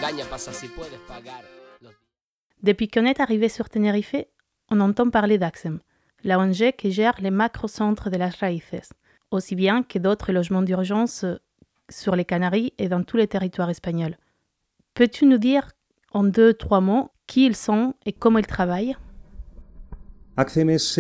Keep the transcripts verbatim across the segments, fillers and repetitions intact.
Depuis qu'on est arrivé sur Tenerife, on entend parler d'Axem, la O N G qui gère les macrocentres de las Raíces, aussi bien que d'autres logements d'urgence sur les Canaries et dans tous les territoires espagnols. Peux-tu nous dire en deux, trois mots qui ils sont et comment ils travaillent? Accem es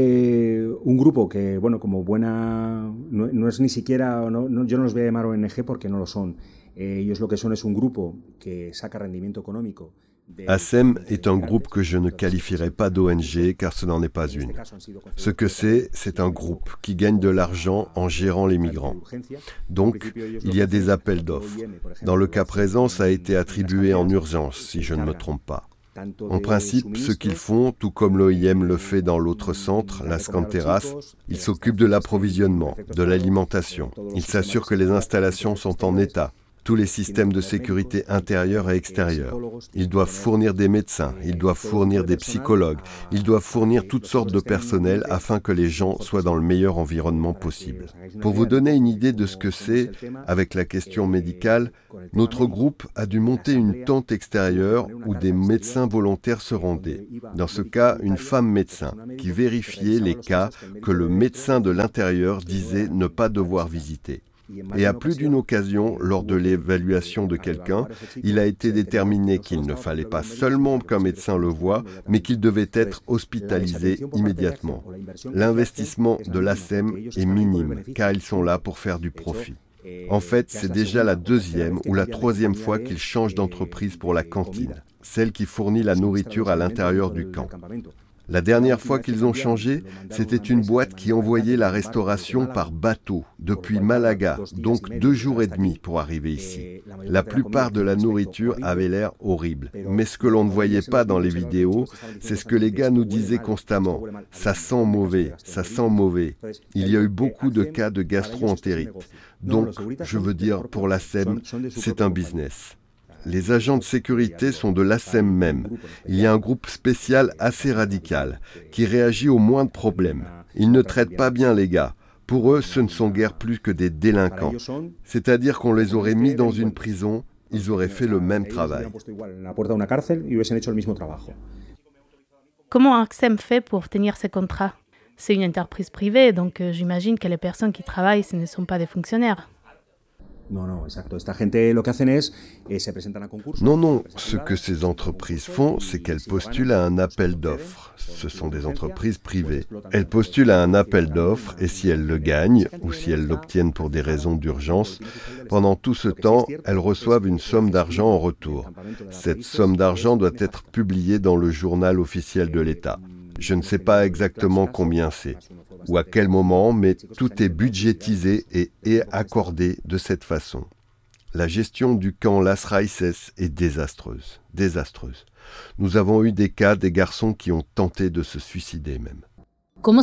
eh, un grupo que, bueno, como buena, no, no es ni siquiera, no, no, yo no los voy a llamar O N G porque no lo son. Eh, ellos lo que son es un grupo que saca rendimiento económico. Accem est un groupe que je ne qualifierais pas d'O N G car ce n'en est pas une. Ce que c'est, c'est un groupe qui gagne de l'argent en gérant les migrants. Donc, il y a des appels d'offres. Dans le cas présent, ça a été attribué en urgence, si je ne me trompe pas. En principe, ce qu'ils font, tout comme l'O I M le fait dans l'autre centre, Las Canteras, ils s'occupent de l'approvisionnement, de l'alimentation. Ils s'assurent que les installations sont en état. Tous les systèmes de sécurité intérieure et extérieure. Ils doivent fournir des médecins, ils doivent fournir des psychologues, ils doivent fournir toutes sortes de personnel afin que les gens soient dans le meilleur environnement possible. Pour vous donner une idée de ce que c'est, avec la question médicale, notre groupe a dû monter une tente extérieure où des médecins volontaires se rendaient. Dans ce cas, une femme médecin qui vérifiait les cas que le médecin de l'intérieur disait ne pas devoir visiter. Et à plus d'une occasion, lors de l'évaluation de quelqu'un, il a été déterminé qu'il ne fallait pas seulement qu'un médecin le voie, mais qu'il devait être hospitalisé immédiatement. L'investissement de l'Assem est minime, car ils sont là pour faire du profit. En fait, c'est déjà la deuxième ou la troisième fois qu'ils changent d'entreprise pour la cantine, celle qui fournit la nourriture à l'intérieur du camp. La dernière fois qu'ils ont changé, c'était une boîte qui envoyait la restauration par bateau depuis Malaga, donc deux jours et demi pour arriver ici. La plupart de la nourriture avait l'air horrible. Mais ce que l'on ne voyait pas dans les vidéos, c'est ce que les gars nous disaient constamment. Ça sent mauvais, ça sent mauvais. Il y a eu beaucoup de cas de gastro-entérite. Donc, je veux dire, pour l'Assem, c'est un business. Les agents de sécurité sont de l'Assem même. Il y a un groupe spécial assez radical qui réagit au moindre problème. Ils ne traitent pas bien les gars. Pour eux, ce ne sont guère plus que des délinquants. C'est-à-dire qu'on les aurait mis dans une prison, ils auraient fait le même travail. Comment Accem fait pour tenir ses contrats? C'est une entreprise privée, donc euh, j'imagine que les personnes qui travaillent, ce ne sont pas des fonctionnaires. Non, non, ce que ces entreprises font, c'est qu'elles postulent à un appel d'offres. Ce sont des entreprises privées. Elles postulent à un appel d'offres et si elles le gagnent, ou si elles l'obtiennent pour des raisons d'urgence, pendant tout ce temps, elles reçoivent une somme d'argent en retour. Cette somme d'argent doit être publiée dans le journal officiel de l'État. Je ne sais pas exactement combien c'est, ou à quel moment, mais tout est budgétisé et est accordé de cette façon. La gestion du camp Las Raíces est désastreuse, désastreuse. Nous avons eu des cas des garçons qui ont tenté de se suicider même. Comment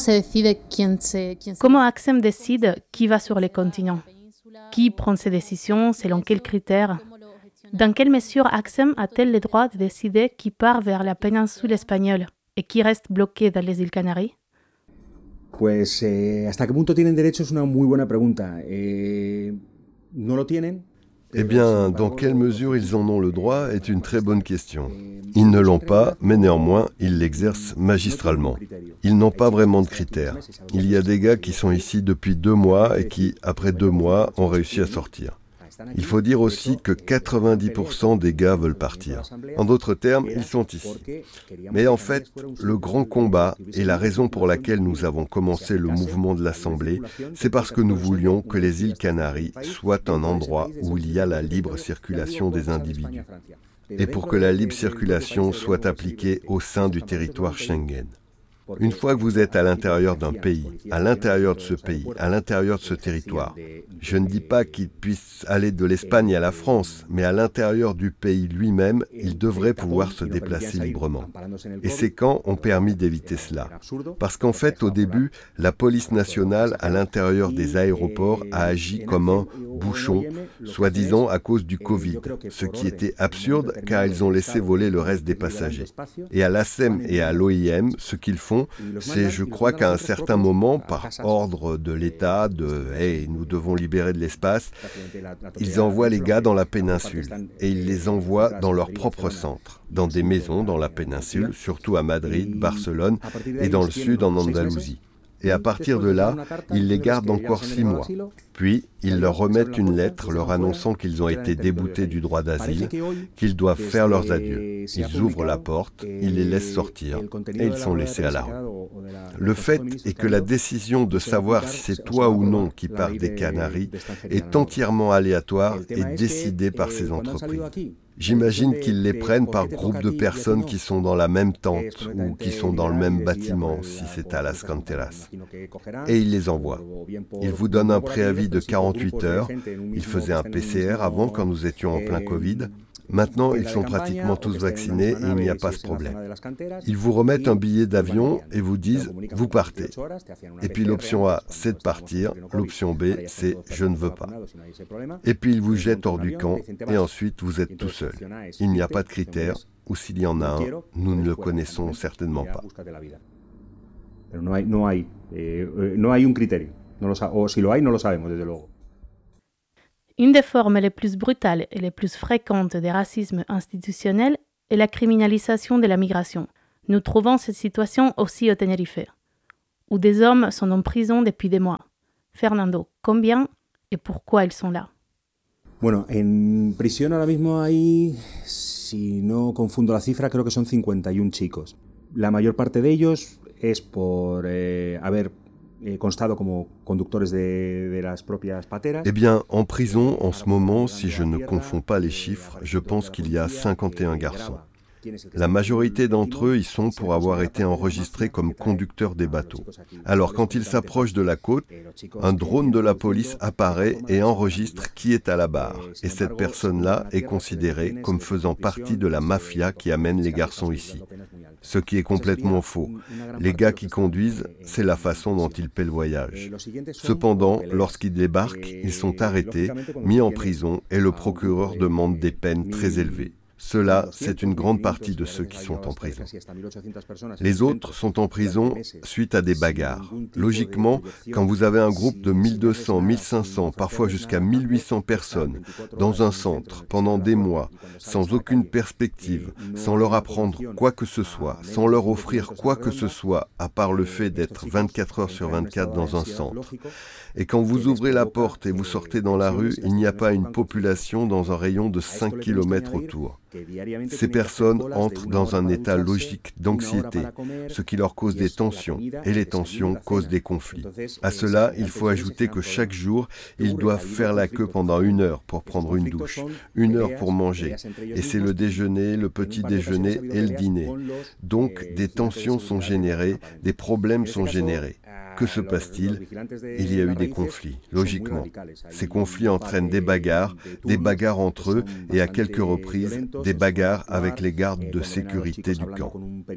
Accem décide qui va sur les continents? Qui prend ces décisions? Selon quels critères? Dans quelle mesure Accem a-t-elle le droit de décider qui part vers la péninsule espagnole et qui reste bloqué dans les îles Canaries? Pues eh, hasta qué punto tienen derecho es una muy buena pregunta. Eh, no lo tienen. Eh bien, dans quelle mesure ils en ont le droit est une très bonne question. Ils ne l'ont pas, mais néanmoins, ils l'exercent magistralement. Ils n'ont pas vraiment de critères. Il y a des gars qui sont ici depuis deux mois et qui, après deux mois, ont réussi à sortir. Il faut dire aussi que quatre-vingt-dix pour cent des gars veulent partir. En d'autres termes, ils sont ici. Mais en fait, le grand combat et la raison pour laquelle nous avons commencé le mouvement de l'Assemblée, c'est parce que nous voulions que les îles Canaries soient un endroit où il y a la libre circulation des individus. Et pour que la libre circulation soit appliquée au sein du territoire Schengen. Une fois que vous êtes à l'intérieur d'un pays, à l'intérieur de ce pays, à l'intérieur de ce territoire, je ne dis pas qu'ils puissent aller de l'Espagne à la France, mais à l'intérieur du pays lui-même, ils devraient pouvoir se déplacer librement. Et ces camps ont permis d'éviter cela. Parce qu'en fait, au début, la police nationale à l'intérieur des aéroports a agi comme un bouchon, soi-disant à cause du Covid, ce qui était absurde car ils ont laissé voler le reste des passagers. Et à l'A S E M et à l'O I M, ce qu'ils font, font, c'est, je crois qu'à un certain moment, par ordre de l'État, de « hey, nous devons libérer de l'espace », ils envoient les gars dans la péninsule et ils les envoient dans leur propre centre, dans des maisons dans la péninsule, surtout à Madrid, Barcelone et dans le sud en Andalousie. Et à partir de là, ils les gardent encore six mois. Puis, ils leur remettent une lettre leur annonçant qu'ils ont été déboutés du droit d'asile, qu'ils doivent faire leurs adieux. Ils ouvrent la porte, ils les laissent sortir et ils sont laissés à la rue. Le fait est que la décision de savoir si c'est toi ou non qui pars des Canaries est entièrement aléatoire et décidée par ces entreprises. J'imagine qu'ils les prennent par groupe de personnes qui sont dans la même tente ou qui sont dans le même bâtiment, si c'est à Las Canteras. Et ils les envoient. Ils vous donnent un préavis de quarante-huit heures. Ils faisaient un P C R avant quand nous étions en plein Covid. Maintenant, ils sont pratiquement tous vaccinés et il n'y a pas ce problème. Ils vous remettent un billet d'avion et vous disent « vous partez ». Et puis l'option A, c'est de partir. L'option B, c'est « je ne veux pas ». Et puis ils vous jettent hors du camp et ensuite vous êtes tout seul. Il n'y a pas de critères, ou s'il y en a un, nous ne le connaissons certainement pas. No hay, no hay, eh, no hay un criterio. No lo sa- o si lo hay, no lo sabemos, desde luego. Une des formes les plus brutales et les plus fréquentes des racismes institutionnels est la criminalisation de la migration. Nous trouvons cette situation aussi au Tenerife, où des hommes sont en prison depuis des mois. Fernando, combien et pourquoi ils sont là? Bueno, en prisión ahora mismo hay, si no confundo la cifra, creo que son cincuenta y un chicos. La mayor parte de ellos es por eh, haber eh, constado como conductores de, de las propias pateras. Eh bien, en prison, en ce moment, si je ne confonds pas les chiffres, je pense qu'il y a cinquante et un garçons. La majorité d'entre eux y sont pour avoir été enregistrés comme conducteurs des bateaux. Alors, quand ils s'approchent de la côte, un drone de la police apparaît et enregistre qui est à la barre. Et cette personne-là est considérée comme faisant partie de la mafia qui amène les garçons ici. Ce qui est complètement faux. Les gars qui conduisent, c'est la façon dont ils paient le voyage. Cependant, lorsqu'ils débarquent, ils sont arrêtés, mis en prison et le procureur demande des peines très élevées. Cela, c'est une grande partie de ceux qui sont en prison. Les autres sont en prison suite à des bagarres. Logiquement, quand vous avez un groupe de mille deux cents, mille cinq cents, parfois jusqu'à mille huit cents personnes dans un centre pendant des mois, sans aucune perspective, sans leur apprendre quoi que ce soit, sans leur offrir quoi que ce soit, à part le fait d'être vingt-quatre heures sur vingt-quatre dans un centre. Et quand vous ouvrez la porte et vous sortez dans la rue, il n'y a pas une population dans un rayon de cinq kilomètres autour. Ces personnes entrent dans un état logique d'anxiété, ce qui leur cause des tensions, et les tensions causent des conflits. À cela, il faut ajouter que chaque jour, ils doivent faire la queue pendant une heure pour prendre une douche, une heure pour manger, et c'est le déjeuner, le petit déjeuner et le dîner. Donc, des tensions sont générées, des problèmes sont générés. Que se passe-t-il? Il y a eu des conflits, logiquement. Ces conflits entraînent des bagarres, des bagarres entre eux et à quelques reprises, des bagarres avec les gardes de sécurité du camp.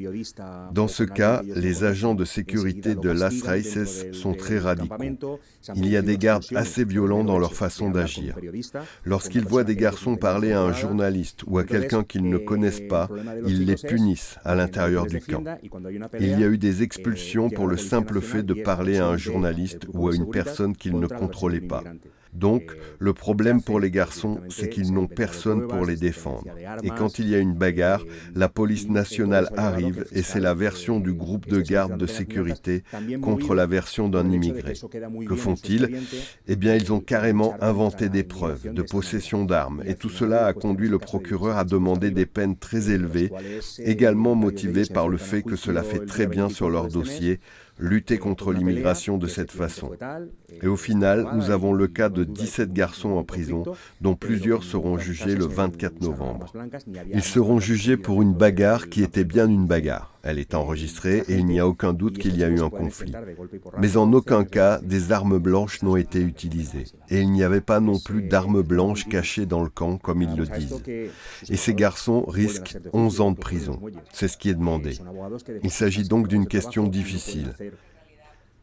Dans ce cas, les agents de sécurité de Las Raíces sont très radicaux. Il y a des gardes assez violents dans leur façon d'agir. Lorsqu'ils voient des garçons parler à un journaliste ou à quelqu'un qu'ils ne connaissent pas, ils les punissent à l'intérieur du camp. Il y a eu des expulsions pour le simple fait de parler à un journaliste ou à une personne qu'ils ne contrôlaient pas. Donc, le problème pour les garçons, c'est qu'ils n'ont personne pour les défendre. Et quand il y a une bagarre, la police nationale arrive et c'est la version du groupe de garde de sécurité contre la version d'un immigré. Que font-ils? Eh bien, ils ont carrément inventé des preuves de possession d'armes et tout cela a conduit le procureur à demander des peines très élevées, également motivées par le fait que cela fait très bien sur leur dossier, lutter contre l'immigration de cette façon. Et au final, nous avons le cas de dix-sept garçons en prison, dont plusieurs seront jugés le vingt-quatre novembre. Ils seront jugés pour une bagarre qui était bien une bagarre. Elle est enregistrée et il n'y a aucun doute qu'il y a eu un conflit. Mais en aucun cas, des armes blanches n'ont été utilisées. Et il n'y avait pas non plus d'armes blanches cachées dans le camp, comme ils le disent. Et ces garçons risquent onze ans de prison. C'est ce qui est demandé. Il s'agit donc d'une question difficile.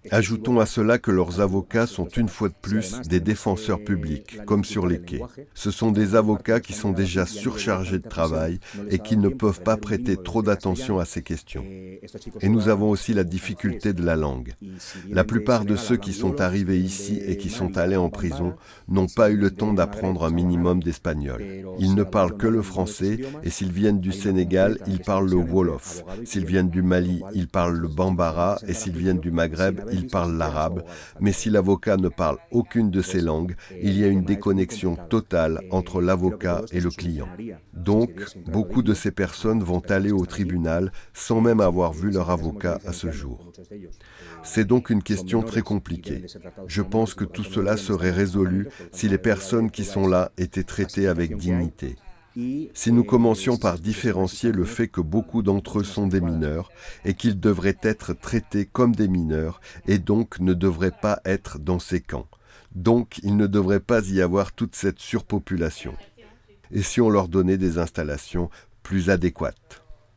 Ajoutons à cela que leurs avocats sont une fois de plus des défenseurs publics, comme sur les quais. Ce sont des avocats qui sont déjà surchargés de travail et qui ne peuvent pas prêter trop d'attention à ces questions. Et nous avons aussi la difficulté de la langue. La plupart de ceux qui sont arrivés ici et qui sont allés en prison n'ont pas eu le temps d'apprendre un minimum d'espagnol. Ils ne parlent que le français et s'ils viennent du Sénégal, ils parlent le Wolof. S'ils viennent du Mali, ils parlent le Bambara et s'ils viennent du Maghreb, ils parlent l'arabe. Mais si l'avocat ne parle aucune de ces langues, il y a une déconnexion totale entre l'avocat et le client. Donc, beaucoup de ces personnes vont aller au tribunal sans même avoir vu leur avocat à ce jour. C'est donc une question très compliquée. Je pense que tout cela serait résolu si les personnes qui sont là étaient traitées avec dignité. Si nous commencions par différencier le fait que beaucoup d'entre eux sont des mineurs et qu'ils devraient être traités comme des mineurs et donc ne devraient pas être dans ces camps. Donc, il ne devrait pas y avoir toute cette surpopulation. Et si on leur donnait des installations plus adéquates ?